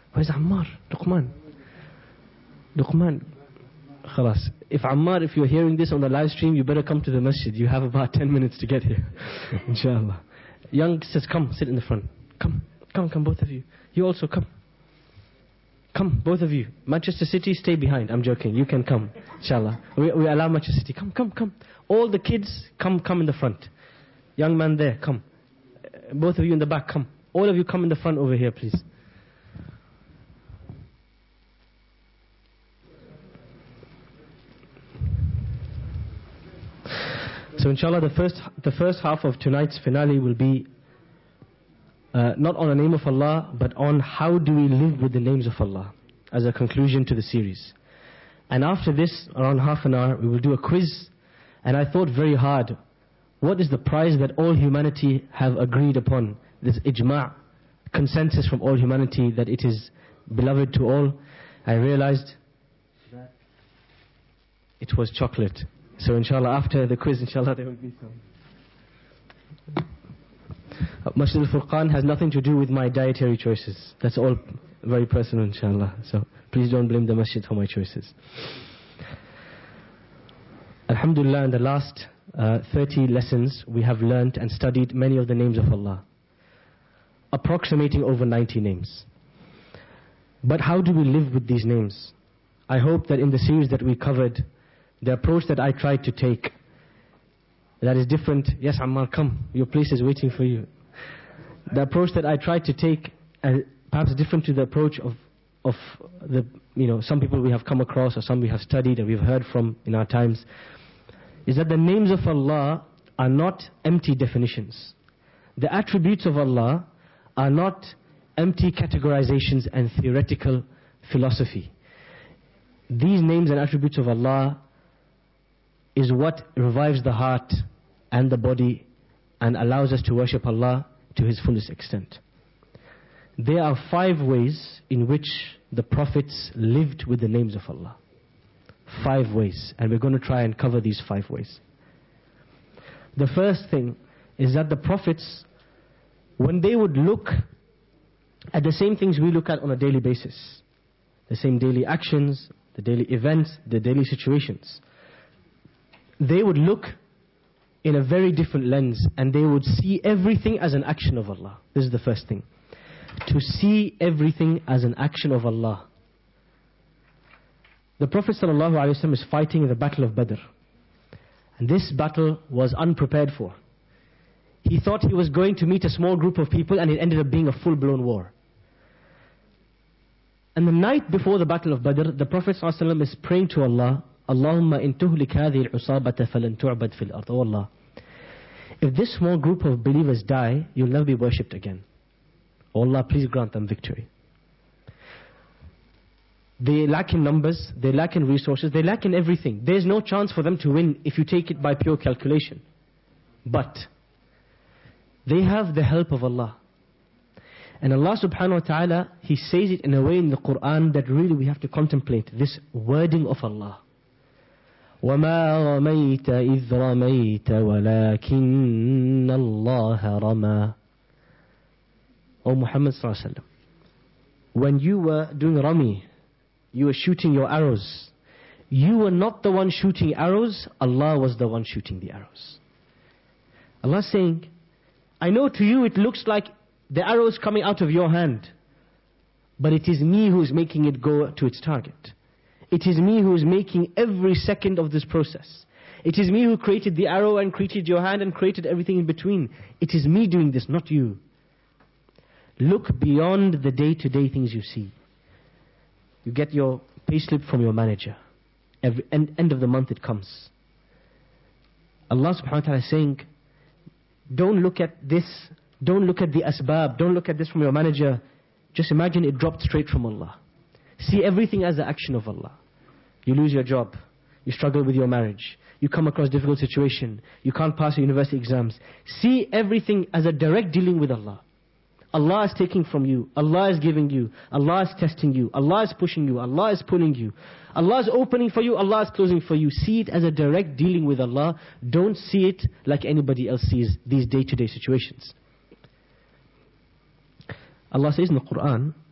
Where's Ammar? Luqman. Khalas. If Ammar, if you're hearing this on the live stream, you better come to the masjid. You have about 10 minutes to get here. Inshallah. Youngsters, come, sit in the front. Come, both of you. You also come. Come, both of you. Manchester City, stay behind. I'm joking. You can come. Inshallah. We allow Manchester City. Come. All the kids, come in the front. Young man there, come. Both of you in the back, come. All of you come in the front over here, please. So inshallah, the first half of tonight's finale will be not on the name of Allah, but on how do we live with the names of Allah, as a conclusion to the series. And after this, around half an hour, we will do a quiz. And I thought very hard, what is the prize that all humanity have agreed upon? This ijma', consensus from all humanity that it is beloved to all. I realized that it was chocolate. So inshallah, after the quiz, inshallah, there will be some. Masjid al-Furqan has nothing to do with my dietary choices. That's all very personal, inshallah. So please don't blame the masjid for my choices. Alhamdulillah, in the last 30 lessons, we have learnt and studied many of the names of Allah, approximating over 90 names. But how do we live with these names? I hope that in the series that we covered, the approach that I tried to take, that is different. Yes, Ammar, come. Your place is waiting for you. The approach that I tried to take, perhaps different to the approach of the, some people we have come across or some we have studied and we've heard from in our times, is that the names of Allah are not empty definitions. The attributes of Allah are not empty categorizations and theoretical philosophy. These names and attributes of Allah is what revives the heart and the body and allows us to worship Allah to His fullest extent. There are 5 ways in which the prophets lived with the names of Allah. 5 ways, and we're going to try and cover these 5 ways. The first thing is that the prophets, when they would look at the same things we look at on a daily basis, the same daily actions, the daily events, the daily situations, they would look in a very different lens and they would see everything as an action of Allah. This is the first thing. To see everything as an action of Allah. The Prophet ﷺ is fighting in the battle of Badr. And this battle was unprepared for. He thought he was going to meet a small group of people and it ended up being a full-blown war. And the night before the battle of Badr, the Prophet ﷺ is praying to Allah, Allahumma in tuhlik hadhihi al-usabata falan tu'bad fil ard. Oh Allah, if this small group of believers die, you'll never be worshipped again. Oh Allah, please grant them victory. They lack in numbers, they lack in resources, they lack in everything. There's no chance for them to win if you take it by pure calculation. But they have the help of Allah. And Allah subhanahu wa ta'ala, He says it in a way in the Quran that really we have to contemplate this wording of Allah. وَمَا رَمَيْتَ إِذْ رَمَيْتَ وَلَكِنَّ اللَّهَ رَمَى. O Muhammad sallallahu alaihi wasallam, when you were doing Rami, you were shooting your arrows, you were not the one shooting arrows, Allah was the one shooting the arrows. Allah is saying, I know to you it looks like the arrow is coming out of your hand, but it is me who is making it go to its target. It is me who is making every second of this process. It is me who created the arrow and created your hand and created everything in between. It is me doing this, not you. Look beyond the day-to-day things you see. You get your payslip from your manager. Every end of the month it comes. Allah subhanahu wa ta'ala is saying, don't look at this, don't look at the asbab, don't look at this from your manager. Just imagine it dropped straight from Allah. See everything as the action of Allah. You lose your job, you struggle with your marriage, you come across a difficult situation, you can't pass your university exams. See everything as a direct dealing with Allah. Allah is taking from you, Allah is giving you, Allah is testing you, Allah is pushing you, Allah is pulling you, Allah is opening for you, Allah is closing for you. See it as a direct dealing with Allah. Don't see it like anybody else sees these day-to-day situations. Allah says in the Quran,